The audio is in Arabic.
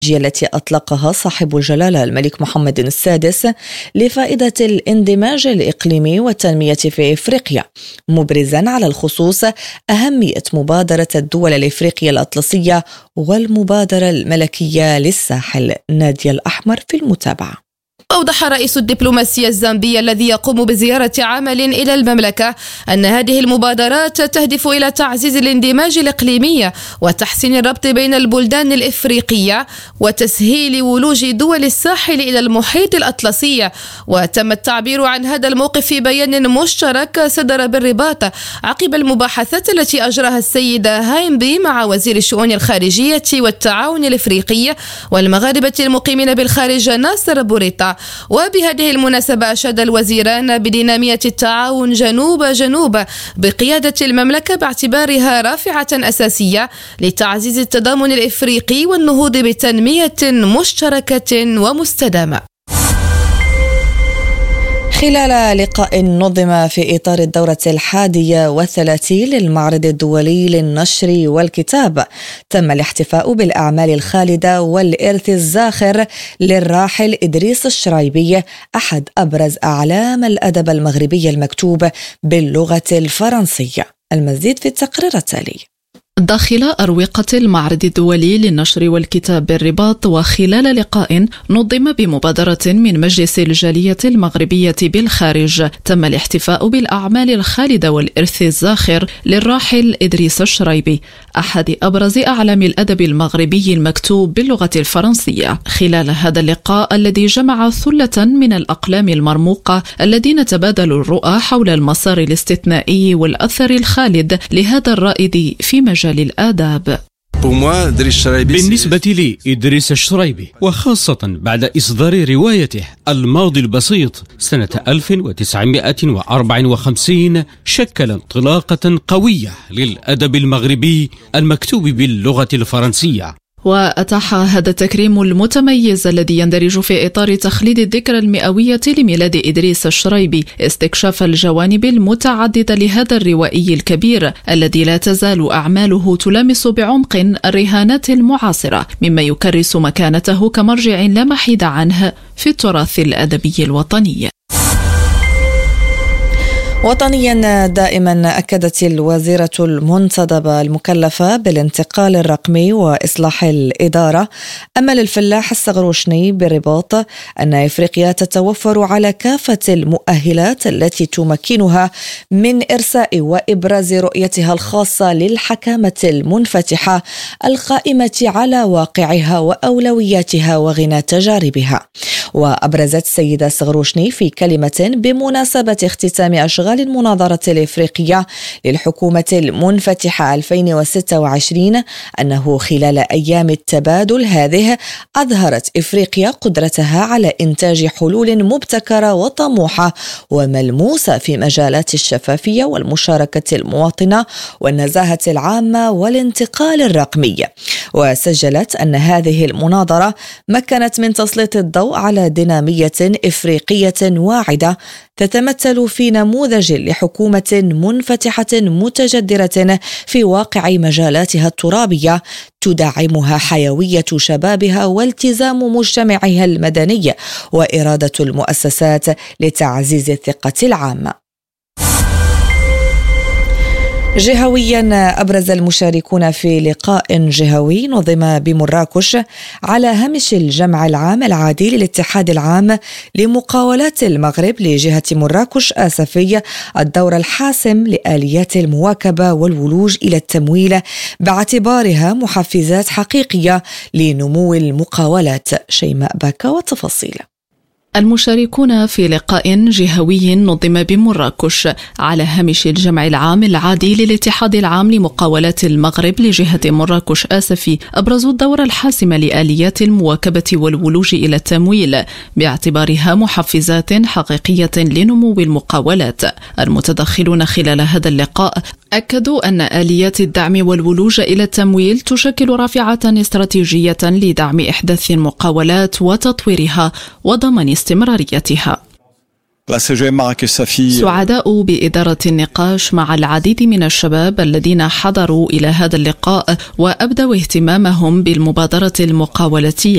التي أطلقها صاحب الجلالة الملك محمد السادس لفائدة الاندماج الإقليمي والتنمية في إفريقيا، مبرزا على الخصوص أهمية مبادرة الدول الإفريقية الأطلسية والمبادرة الملكية للساحل. نادية الأحمر في المتابعة. أوضح رئيس الدبلوماسية الزامبية الذي يقوم بزيارة عمل إلى المملكة أن هذه المبادرات تهدف إلى تعزيز الاندماج الإقليمي وتحسين الربط بين البلدان الإفريقية وتسهيل ولوج دول الساحل إلى المحيط الأطلسي. وتم التعبير عن هذا الموقف في بيان مشترك صدر بالرباط عقب المباحثات التي أجراها السيدة هايمبي مع وزير الشؤون الخارجية والتعاون الإفريقي والمغاربة المقيمين بالخارج ناصر بوريطا. وبهذه المناسبة أشاد الوزيران بدينامية التعاون جنوب بقيادة المملكة باعتبارها رافعة أساسية لتعزيز التضامن الإفريقي والنهوض بتنمية مشتركة ومستدامة. خلال لقاء نظم في إطار الدورة 31 للمعرض الدولي للنشر والكتاب، تم الاحتفاء بالأعمال الخالدة والإرث الزاخر للراحل إدريس الشرايبي، أحد أبرز أعلام الأدب المغربي المكتوب باللغة الفرنسية. المزيد في التقرير التالي. داخل أروقة المعرض الدولي للنشر والكتاب بالرباط، وخلال لقاء نظم بمبادرة من مجلس الجالية المغربية بالخارج، تم الاحتفاء بالأعمال الخالدة والإرث الزاخر للراحل إدريس الشرايبي، أحد أبرز أعلام الأدب المغربي المكتوب باللغة الفرنسية. خلال هذا اللقاء الذي جمع ثلة من الأقلام المرموقة الذين تبادلوا الرؤى حول المسار الاستثنائي والأثر الخالد لهذا الرائد في مجال الآداب. بالنسبة لي إدريس الشرايبي، وخاصة بعد إصدار روايته الماضي البسيط سنة 1954، شكل انطلاقة قوية للأدب المغربي المكتوب باللغة الفرنسية. وأتاح هذا التكريم المتميز الذي يندرج في إطار تخليد الذكرى المئوية لميلاد إدريس الشرايبي استكشاف الجوانب المتعددة لهذا الروائي الكبير الذي لا تزال أعماله تلامس بعمق الرهانات المعاصرة، مما يكرس مكانته كمرجع لا محيد عنه في التراث الأدبي الوطني. وطنيا دائما، أكدت الوزيرة المنتدبة المكلفة بالانتقال الرقمي وإصلاح الإدارة أمل الفلاح السغروشني بالرباط أن إفريقيا تتوفر على كافة المؤهلات التي تمكنها من إرساء وإبراز رؤيتها الخاصة للحكامة المنفتحة القائمة على واقعها وأولوياتها وغنى تجاربها. وأبرزت السيدة سغروشني في كلمة بمناسبة اختتام أشغال المناظرة الإفريقية للحكومة المنفتحة 2026 أنه خلال أيام التبادل هذه أظهرت إفريقيا قدرتها على إنتاج حلول مبتكرة وطموحة وملموسة في مجالات الشفافية والمشاركة المواطنة والنزاهة العامة والانتقال الرقمي. وسجلت أن هذه المناظرة مكنت من تسليط الضوء على دينامية إفريقية واعدة تتمثل في نموذج لحكومة منفتحة متجدرة في واقع مجالاتها الترابية تدعمها حيوية شبابها والتزام مجتمعها المدني وإرادة المؤسسات لتعزيز الثقة العامة. جهويا، أبرز المشاركون في لقاء جهوي نظم بمراكش على هامش الجمع العام العادي للاتحاد العام لمقاولات المغرب لجهة مراكش آسفي الدور الحاسم لآليات المواكبة والولوج إلى التمويل باعتبارها محفزات حقيقية لنمو المقاولات. شيماء باكا والتفاصيل. المشاركون في لقاء جهوي نظم بمراكش على هامش الجمع العام العادي للاتحاد العام لمقاولات المغرب لجهة مراكش آسفي أبرزوا الدور الحاسم لآليات المواكبة والولوج إلى التمويل باعتبارها محفزات حقيقية لنمو المقاولات. المتدخلون خلال هذا اللقاء أكدوا أن آليات الدعم والولوج إلى التمويل تشكل رافعة استراتيجية لدعم إحداث المقاولات وتطويرها وضمان استمراريتها. سعداء بإدارة النقاش مع العديد من الشباب الذين حضروا إلى هذا اللقاء وأبدوا اهتمامهم بالمبادرة المقاولتية.